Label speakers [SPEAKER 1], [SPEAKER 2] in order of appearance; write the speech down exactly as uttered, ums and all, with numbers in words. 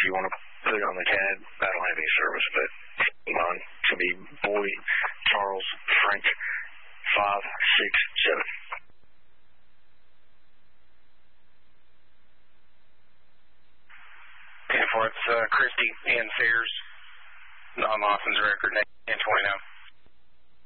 [SPEAKER 1] you want to put it on the C A D, I don't have any service, but on to be Boy Charles Frank five six seven.
[SPEAKER 2] ten four, it's uh, Christy and Sears, non-Lawson's record, ten twenty-nine.